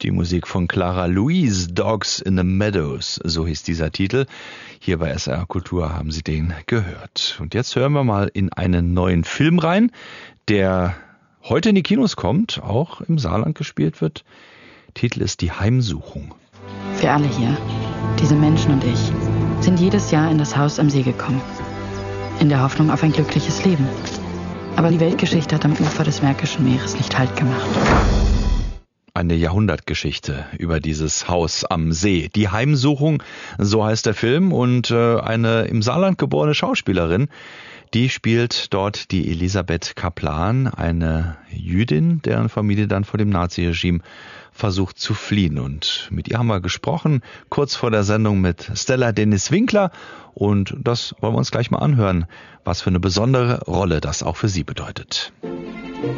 Die Musik von Clara Louise, Dogs in the Meadows, so hieß dieser Titel. Hier bei SR Kultur haben Sie den gehört. Und jetzt hören wir mal in einen neuen Film rein, der heute in die Kinos kommt, auch im Saarland gespielt wird. Titel ist Die Heimsuchung. Wir alle hier, diese Menschen und ich, sind jedes Jahr in das Haus am See gekommen. In der Hoffnung auf ein glückliches Leben. Aber die Weltgeschichte hat am Ufer des Märkischen Meeres nicht Halt gemacht. Eine Jahrhundertgeschichte über dieses Haus am See. Die Heimsuchung, so heißt der Film. Und eine im Saarland geborene Schauspielerin, die spielt dort die Elisabeth Kaplan, eine Jüdin, deren Familie dann vor dem Naziregime versucht zu fliehen. Und mit ihr haben wir gesprochen, kurz vor der Sendung mit Stella Dennis-Winkler. Und das wollen wir uns gleich mal anhören, was für eine besondere Rolle das auch für sie bedeutet.